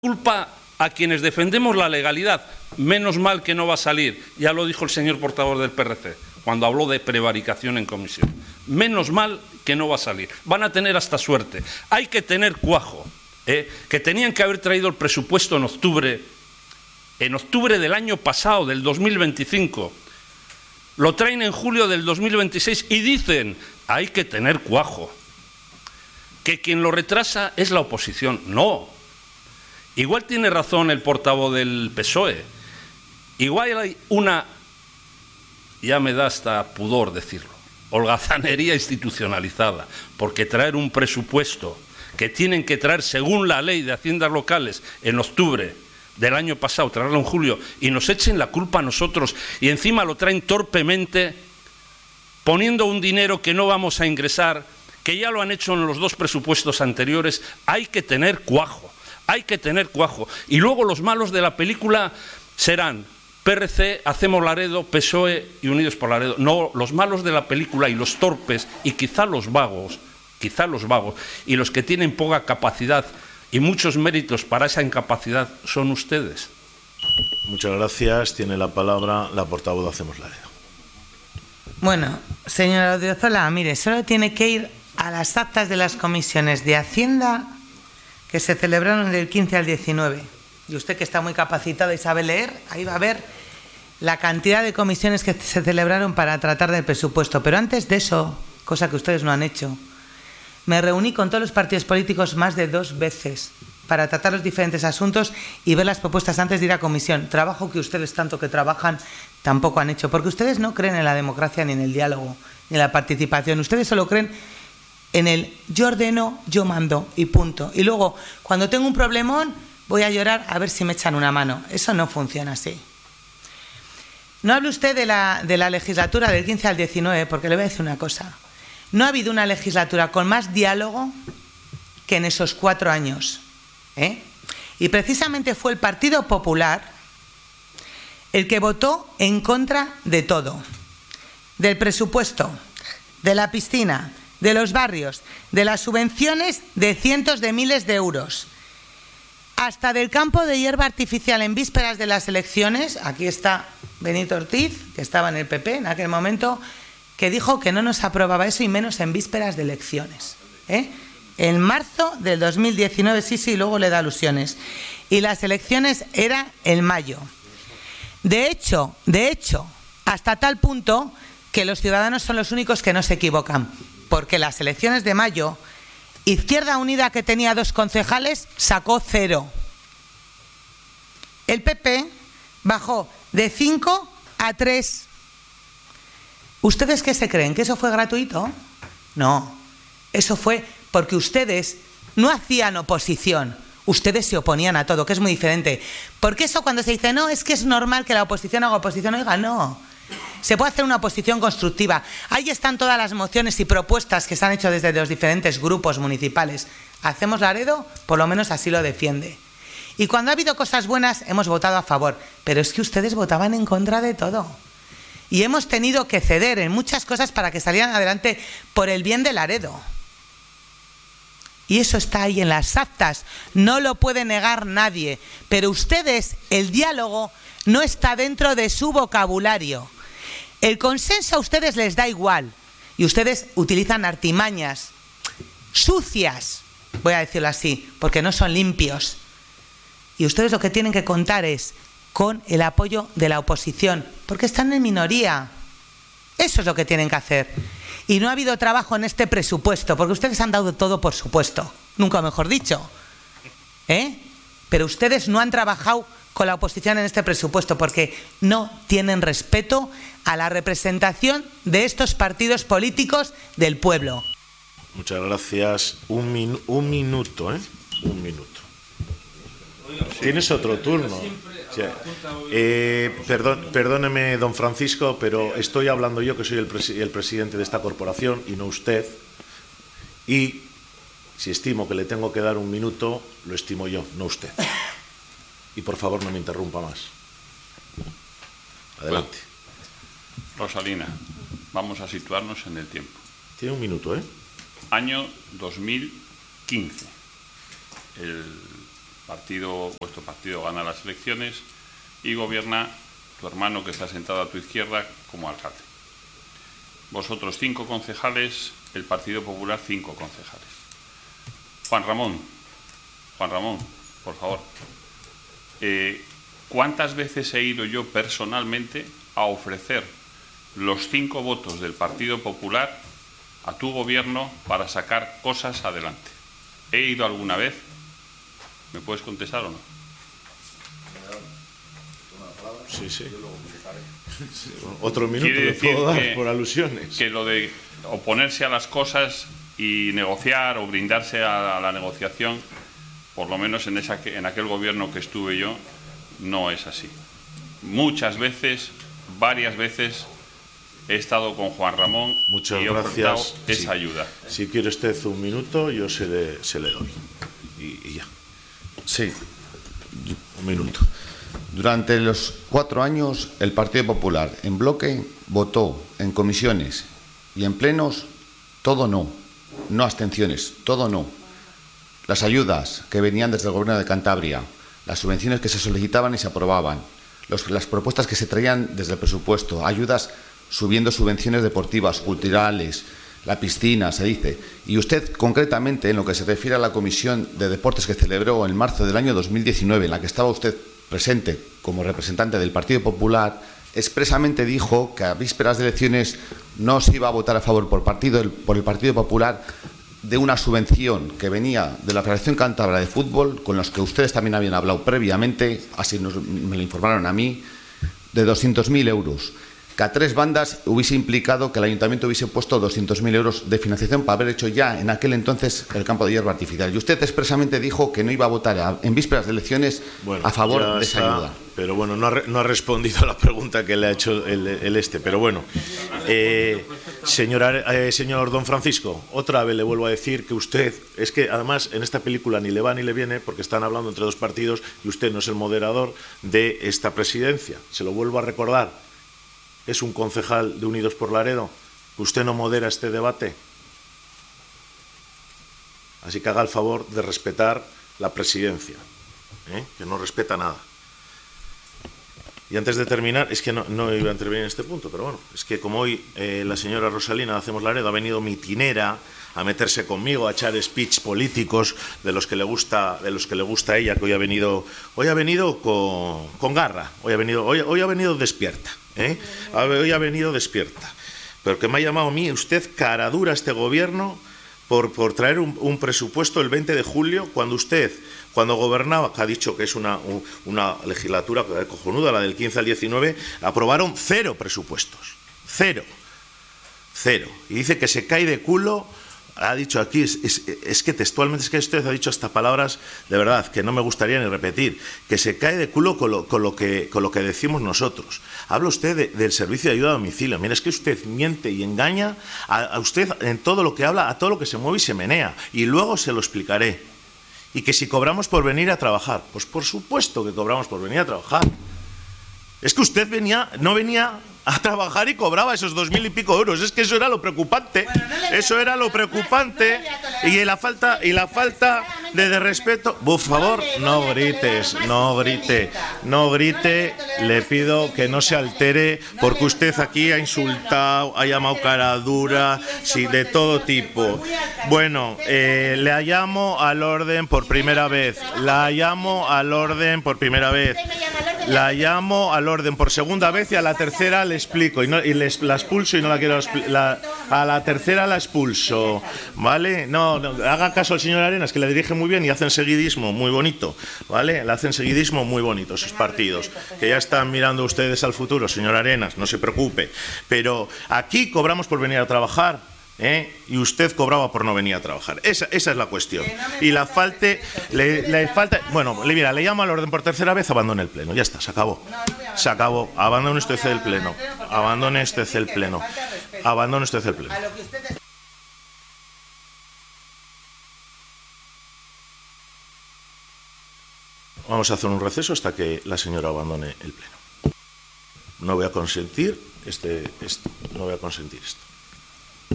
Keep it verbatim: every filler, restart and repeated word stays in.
culpa a quienes defendemos la legalidad. Menos mal que no va a salir, ya lo dijo el señor portavoz del P R C, cuando habló de prevaricación en comisión. Menos mal que no va a salir. Van a tener hasta suerte. Hay que tener cuajo, ¿eh? que tenían que haber traído el presupuesto en octubre, en octubre del año pasado, del dos mil veinticinco. Lo traen en julio del dos mil veintiséis y dicen, hay que tener cuajo. Que quien lo retrasa es la oposición. No. Igual tiene razón el portavoz del P S O E. Igual hay una, ya me da hasta pudor decirlo, holgazanería institucionalizada, porque traer un presupuesto que tienen que traer según la ley de haciendas locales en octubre del año pasado, traerlo en julio, y nos echen la culpa a nosotros, y encima lo traen torpemente, poniendo un dinero que no vamos a ingresar, que ya lo han hecho en los dos presupuestos anteriores. Hay que tener cuajo, hay que tener cuajo. Y luego los malos de la película serán P R C, Hacemos Laredo, P S O E y Unidos por Laredo. No, los malos de la película y los torpes y quizá los vagos, quizá los vagos y los que tienen poca capacidad y muchos méritos para esa incapacidad son ustedes. Muchas gracias. Tiene la palabra la portavoz de Hacemos Laredo. Bueno, señora Odriozola, mire, solo tiene que ir a las actas de las comisiones de Hacienda que se celebraron del quince al diecinueve. Y usted, que está muy capacitado y sabe leer, ahí va a ver la cantidad de comisiones que se celebraron para tratar del presupuesto. Pero antes de eso, cosa que ustedes no han hecho, me reuní con todos los partidos políticos más de dos veces para tratar los diferentes asuntos y ver las propuestas antes de ir a comisión. Trabajo que ustedes, tanto que trabajan, tampoco han hecho, porque ustedes no creen en la democracia, ni en el diálogo, ni en la participación. Ustedes solo creen en el yo ordeno, yo mando y punto. Y luego, cuando tengo un problemón, voy a llorar a ver si me echan una mano. Eso no funciona así. No hable usted de la, de la legislatura del quince al diecinueve, porque le voy a decir una cosa. No ha habido una legislatura con más diálogo que en esos cuatro años. ¿eh? Y precisamente fue el Partido Popular el que votó en contra de todo. Del presupuesto, de la piscina, de los barrios, de las subvenciones de cientos de miles de euros, hasta del campo de hierba artificial en vísperas de las elecciones. Aquí está Benito Ortiz, que estaba en el P P en aquel momento, que dijo que no nos aprobaba eso, y menos en vísperas de elecciones. ¿eh? En marzo del dos mil diecinueve, sí, sí, luego le da alusiones. Y las elecciones era en mayo. De hecho, de hecho, hasta tal punto que los ciudadanos son los únicos que no se equivocan, porque las elecciones de mayo, Izquierda Unida, que tenía dos concejales, sacó cero. El P P bajó de cinco a tres. ¿Ustedes qué se creen? ¿Que eso fue gratuito? No. Eso fue porque ustedes no hacían oposición. Ustedes se oponían a todo, que es muy diferente. Porque eso, cuando se dice, no, es que es normal que la oposición haga oposición, oiga, no. Se puede hacer una oposición constructiva. Ahí están todas las mociones y propuestas que se han hecho desde los diferentes grupos municipales. Hacemos Laredo, por lo menos así lo defiende. Y cuando ha habido cosas buenas, hemos votado a favor. Pero es que ustedes votaban en contra de todo. Y hemos tenido que ceder en muchas cosas para que salieran adelante por el bien de Laredo. Y eso está ahí en las actas. No lo puede negar nadie. Pero ustedes, el diálogo no está dentro de su vocabulario. El consenso a ustedes les da igual. Y ustedes utilizan artimañas sucias, voy a decirlo así, porque no son limpios. Y ustedes lo que tienen que contar es con el apoyo de la oposición, porque están en minoría. Eso es lo que tienen que hacer. Y no ha habido trabajo en este presupuesto, porque ustedes han dado todo por supuesto, nunca mejor dicho. ¿Eh? Pero ustedes no han trabajado con la oposición en este presupuesto, porque no tienen respeto a la representación de estos partidos políticos del pueblo. Muchas gracias. Un, min un minuto, ¿eh? Un minuto. ¿Tienes otro turno? Sí. Eh, perdón, perdóneme, don Francisco, pero estoy hablando yo, que soy el, presi el presidente de esta corporación, y no usted. Y si estimo que le tengo que dar un minuto, lo estimo yo, no usted. Y por favor, no me interrumpa más. Adelante. Rosalina, vamos a situarnos en el tiempo. Tiene un minuto, ¿eh? Año dos mil quince. El partido, vuestro partido gana las elecciones y gobierna tu hermano que está sentado a tu izquierda como alcalde. Vosotros cinco concejales, el Partido Popular cinco concejales. Juan Ramón, Juan Ramón, por favor. Eh, ¿Cuántas veces he ido yo personalmente a ofrecer los cinco votos del Partido Popular a tu gobierno para sacar cosas adelante? ¿He ido alguna vez? ¿Me puedes contestar o no? Sí, sí. Otro minuto le puedo dar que, por alusiones. Que lo de oponerse a las cosas y negociar o brindarse a la negociación, por lo menos en, esa, en aquel gobierno que estuve yo, no es así. Muchas veces, varias veces, he estado con Juan Ramón. Muchas y he ofertado gracias. esa sí. ayuda. Si quiere usted un minuto, yo se le, se le doy. Y, y ya. Sí. Un minuto. Durante los cuatro años, el Partido Popular en bloque votó en comisiones y en plenos todo no, no abstenciones, todo no. Las ayudas que venían desde el Gobierno de Cantabria, las subvenciones que se solicitaban y se aprobaban, los, las propuestas que se traían desde el presupuesto, ayudas subiendo subvenciones deportivas, culturales, la piscina, se dice. Y usted, concretamente, en lo que se refiere a la Comisión de Deportes que celebró en marzo del año dos mil diecinueve, en la que estaba usted presente como representante del Partido Popular, expresamente dijo que a vísperas de elecciones no se iba a votar a favor por, partido, por el Partido Popular de una subvención que venía de la Federación Cántabra de Fútbol, con los que ustedes también habían hablado previamente, así nos, me lo informaron a mí, de doscientos mil euros. Que a tres bandas hubiese implicado que el Ayuntamiento hubiese puesto doscientos mil euros de financiación para haber hecho ya en aquel entonces el campo de hierba artificial. Y usted expresamente dijo que no iba a votar a, en vísperas de elecciones bueno, a favor de está, esa ayuda. Pero bueno, no ha, no ha respondido a la pregunta que le ha hecho el, el este. Pero bueno, eh, señor, eh, señor don Francisco, otra vez le vuelvo a decir que usted, es que además en esta película ni le va ni le viene porque están hablando entre dos partidos y usted no es el moderador de esta presidencia. Se lo vuelvo a recordar. Es un concejal de Unidos por Laredo. Usted no modera este debate. Así que haga el favor de respetar la presidencia, ¿eh? Que no respeta nada. Y antes de terminar, es que no, no iba a intervenir en este punto, pero bueno, es que como hoy eh, la señora Rosalina de Hacemos Laredo ha venido mitinera a meterse conmigo, a echar speech políticos de los que le gusta, de los que le gusta a ella, que hoy ha venido, hoy ha venido con, con garra, hoy ha venido, hoy, hoy ha venido despierta. ¿Eh? Hoy ha venido despierta, pero que me ha llamado a mí usted cara dura a este gobierno por, por traer un, un presupuesto el veinte de julio, cuando usted, cuando gobernaba, que ha dicho que es una, una legislatura cojonuda, la del quince al diecinueve, aprobaron cero presupuestos, cero, cero, y dice que se cae de culo. Ha dicho aquí, es, es, es que textualmente, es que usted ha dicho hasta palabras de verdad que no me gustaría ni repetir, que se cae de culo con lo, con lo, que, con lo que decimos nosotros. Habla usted de, del servicio de ayuda a domicilio. Mira, es que usted miente y engaña a, a usted en todo lo que habla, a todo lo que se mueve y se menea. Y luego se lo explicaré. Y que si cobramos por venir a trabajar, pues por supuesto que cobramos por venir a trabajar. Es que usted venía, no venía a trabajar y cobraba esos dos mil y pico euros. Es que eso era lo preocupante. Bueno, no eso era lo preocupante. No, no y la falta y la falta de, de respeto. Por favor, no grites, no grite, no grite. Le pido que no se altere porque usted aquí ha insultado, ha llamado cara dura, sí, de todo tipo. Bueno, eh, le llamo al orden por primera vez. La llamo al orden por primera vez. La llamo al orden por segunda vez y a la tercera le explico y, no, y les, la expulso y no la quiero la, a la tercera la expulso, ¿vale? No, no, haga caso al señor Arenas, que le dirige muy bien y hacen seguidismo muy bonito, ¿vale? Le hacen seguidismo muy bonito sus partidos, que ya están mirando ustedes al futuro, señor Arenas, no se preocupe, pero aquí cobramos por venir a trabajar. ¿Eh? Y usted cobraba por no venir a trabajar. Esa, esa es la cuestión. Y la falte, le, le falta. Bueno, le, mira, le llamo al orden por tercera vez, abandone el pleno. Ya está, se acabó. Se acabó. Abandone usted el pleno. Abandone usted el pleno. Abandone usted el pleno. Vamos a hacer un receso hasta que la señora abandone el pleno. No voy a consentir este, este no voy a consentir esto.